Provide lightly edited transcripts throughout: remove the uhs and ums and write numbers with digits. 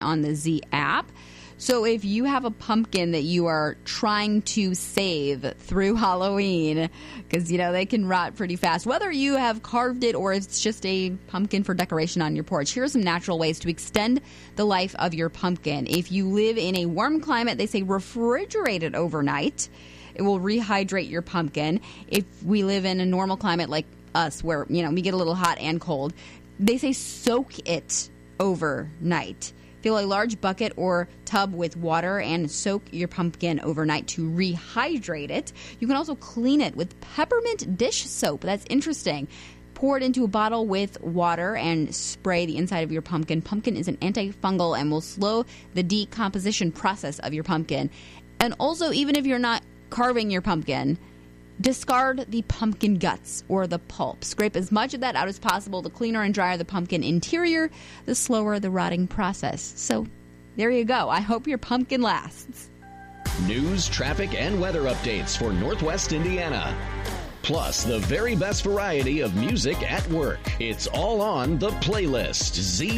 on the Z app. So if you have a pumpkin that you are trying to save through Halloween, because, they can rot pretty fast, whether you have carved it or it's just a pumpkin for decoration on your porch, here are some natural ways to extend the life of your pumpkin. If you live in a warm climate, they say refrigerate it overnight. It will rehydrate your pumpkin. If we live in a normal climate like us where, we get a little hot and cold, they say soak it overnight. Fill a large bucket or tub with water and soak your pumpkin overnight to rehydrate it. You can also clean it with peppermint dish soap. That's interesting. Pour it into a bottle with water and spray the inside of your pumpkin. Pumpkin is an antifungal and will slow the decomposition process of your pumpkin. And also, even if you're not carving your pumpkin, discard the pumpkin guts or the pulp. Scrape as much of that out as possible. The cleaner and drier the pumpkin interior, the slower the rotting process. So there you go. I hope your pumpkin lasts. News, traffic, and weather updates for Northwest Indiana. Plus, the very best variety of music at work. It's all on the playlist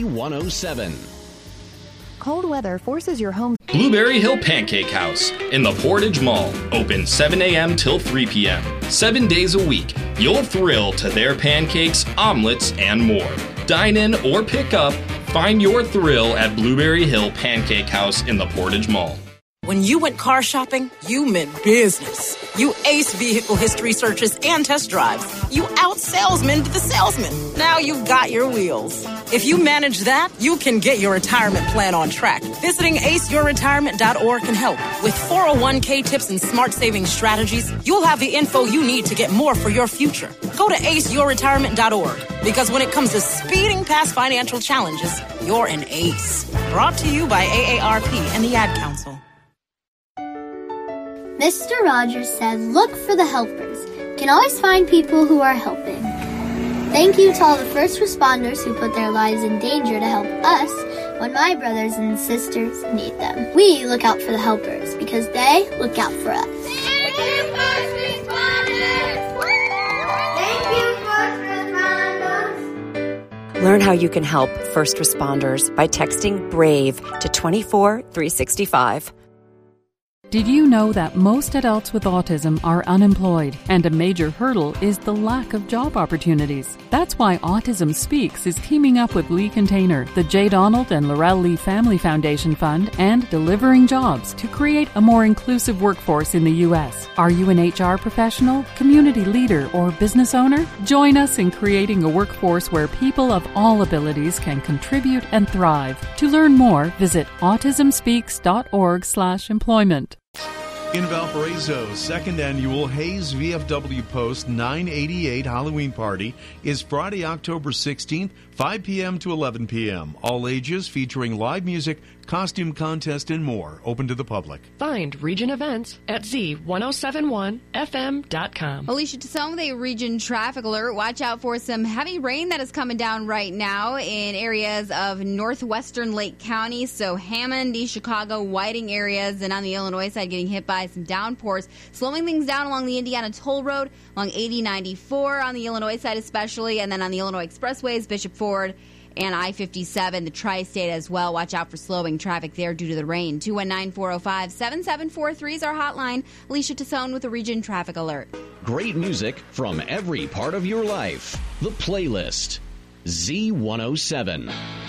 Z107. Cold weather forces your home. Blueberry Hill Pancake House in the Portage Mall. Open 7 a.m. till 3 p.m. 7 days a week. You'll thrill to their pancakes, omelets, and more. Dine in or pick up. Find your thrill at Blueberry Hill Pancake House in the Portage Mall. When you went car shopping, you meant business. You aced vehicle history searches and test drives. You out-salesmaned the salesman. Now you've got your wheels. If you manage that, you can get your retirement plan on track. Visiting aceyourretirement.org can help. With 401k tips and smart saving strategies, you'll have the info you need to get more for your future. Go to aceyourretirement.org, because when it comes to speeding past financial challenges, you're an ace. Brought to you by AARP and the Ad Council. Mr. Rogers said, look for the helpers. Can always find people who are helping. Thank you to all the first responders who put their lives in danger to help us when my brothers and sisters need them. We look out for the helpers because they look out for us. Thank you, first responders! Thank you, first responders! Learn how you can help first responders by texting BRAVE to 24365. Did you know that most adults with autism are unemployed, and a major hurdle is the lack of job opportunities? That's why Autism Speaks is teaming up with Lee Container, the J. Donald and Laurel Lee Family Foundation Fund, and Delivering Jobs to create a more inclusive workforce in the U.S. Are you an HR professional, community leader, or business owner? Join us in creating a workforce where people of all abilities can contribute and thrive. To learn more, visit autismspeaks.org/employment. In Valparaiso's second annual Hayes VFW Post 988 Halloween Party is Friday, October 16th, 5 p.m. to 11 p.m. All ages, featuring live music, costume contest, and more. Open to the public. Find Region events at Z1071FM.com. Alicia Tassone with a Region traffic alert. Watch out for some heavy rain that is coming down right now in areas of northwestern Lake County. So Hammond, East Chicago, Whiting areas, and on the Illinois side getting hit by some downpours. Slowing things down along the Indiana Toll Road, along 8094 on the Illinois side especially, and then on the Illinois Expressways, Bishop Ford, and I-57, the Tri-State as well. Watch out for slowing traffic there due to the rain. 219-405-7743 is our hotline. Alicia Tassone with a Region Traffic Alert. Great music from every part of your life. The Playlist. Z107.